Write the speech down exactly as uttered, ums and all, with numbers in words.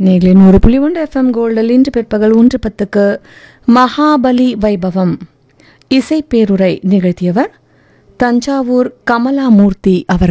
நேர்களை நூறு புள்ளி ஒன்று எஃப்எம் கோல்டில் இன்று பிற்பகல் ஒன்று பத்துக்கு மகாபலி வைபவம் இசை பேருரை நிகழ்த்தியவர் தஞ்சாவூர் கமலாமூர்த்தி அவர்கள்.